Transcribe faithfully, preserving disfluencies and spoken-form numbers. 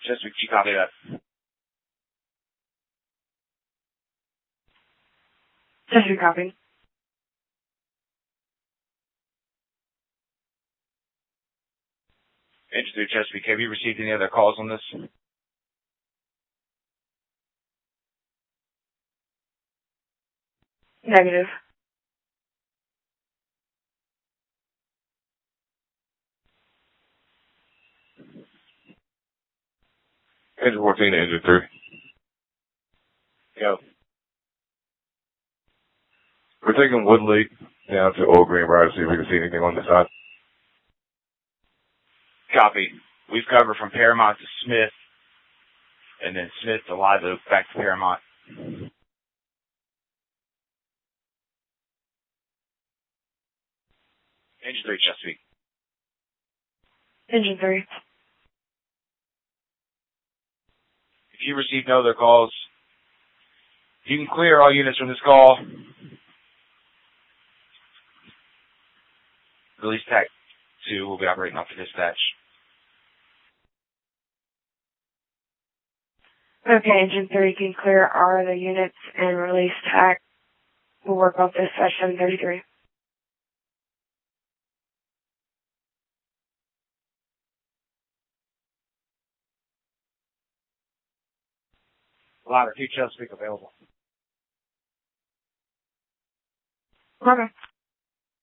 Chesapeake, you copy that? Chesapeake, copy. Engine three, Chesapeake, have you received any other calls on this? Negative. Engine fourteen to engine three. Go. We're taking Woodley down to Old Greenbrier to see if we can see anything on this side. Copy. We've covered from Paramount to Smith, and then Smith to Live Oak back to Paramount. Engine three, Chesapeake. Engine three. If you receive no other calls, you can clear all units from this call. Release Tac two will be operating off the dispatch. Okay, Engine three can clear our other units and release Tac. We'll work off dispatch seven thirty-three. Ladder two, Chesapeake available. Okay.